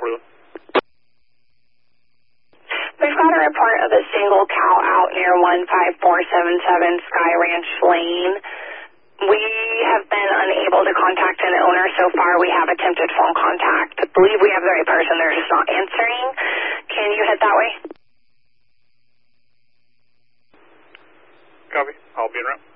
1041. We've got a report of a single cow out near 15477 Sky Ranch Lane. We have been unable to contact an owner so far. We have attempted phone contact. I believe we have the right person. They're just not answering. Can you head that way? Copy. I'll be en route.